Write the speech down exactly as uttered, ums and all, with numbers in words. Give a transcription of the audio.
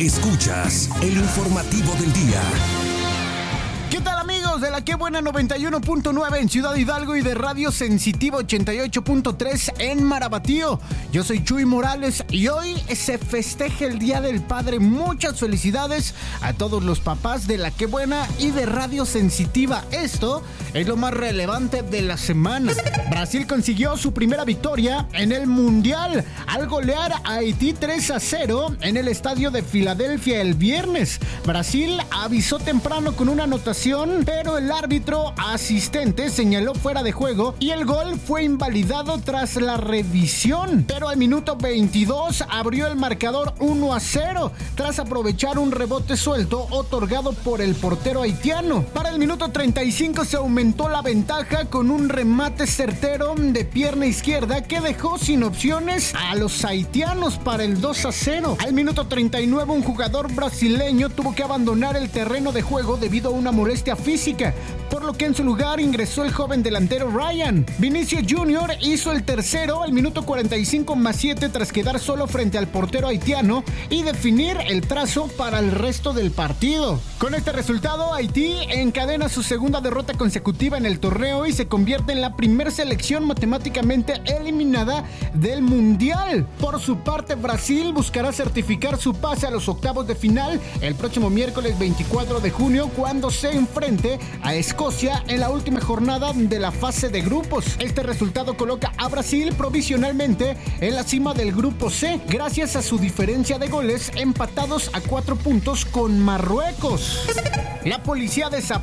Escuchas el informativo del día. ¿Qué tal, amigos de la Qué Buena noventa y uno punto nueve en Ciudad Hidalgo y de Radio Sensitivo ochenta y ocho punto tres en Marabatío? Yo soy Chuy Morales y hoy se festeja el Día del Padre. Muchas felicidades a todos los papás de la Qué Buena y de Radio Sensitiva. Esto es lo más relevante de la semana. Brasil consiguió su primera victoria en el Mundial al golear a Haití tres a cero en el estadio de Filadelfia el viernes. Brasil avisó temprano con una anotación, pero el árbitro asistente señaló fuera de juego y el gol fue invalidado tras la revisión. Pero al minuto veintidós abrió el marcador uno a cero tras aprovechar un rebote suelto otorgado por el portero haitiano. Para el minuto treinta y cinco se aumentó la ventaja con un remate certero de pierna izquierda que dejó sin opciones a los haitianos para el dos a cero. Al minuto treinta y nueve un jugador brasileño tuvo que abandonar el terreno de juego debido a una molestia física, por lo que en su lugar ingresó el joven delantero Ryan. Vinicius junior hizo el tercero al minuto cuarenta y cinco más siete tras quedar solo frente al portero haitiano y definir el trazo para el resto del partido. Con este resultado, Haití encadena su segunda derrota consecutiva en el torneo y se convierte en la primera selección matemáticamente eliminada del Mundial. Por su parte, Brasil buscará certificar su pase a los octavos de final el próximo miércoles veinticuatro de junio, cuando se enfrente a Escocia en la última jornada de la fase de grupos. Este resultado coloca a Brasil provisionalmente en la cima del grupo C, gracias a su diferencia de goles, empatados a cuatro puntos con Marruecos. La policía de Sao